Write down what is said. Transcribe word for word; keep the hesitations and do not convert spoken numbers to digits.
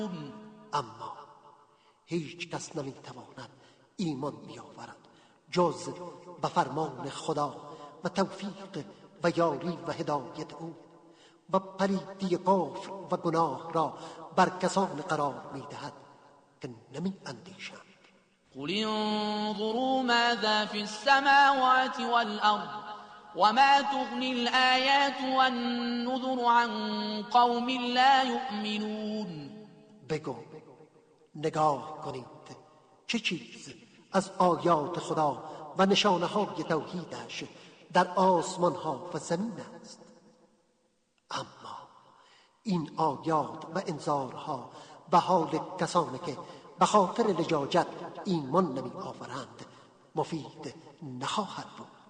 اما هیچ کس نمیتواند ایمان بیاورد جز به فرمان خدا و توفیق و یاری و هدایت او و پلیدی کفر و گناه را بر کسان قرار میدهد که نمی اندیشند. قل انظروا ماذا في السماوات والأرض وما تغني الآيات والنذر عن قوم لا يؤمنون. بگو نگاه کنید چه چیز از آیات خدا و نشانه های توحیدش در آسمان ها و زمین است، اما این آیات و انذارها به حال کسانی که به خاطر لجاجت ایمان نمی آورند مفید نخواهد بود.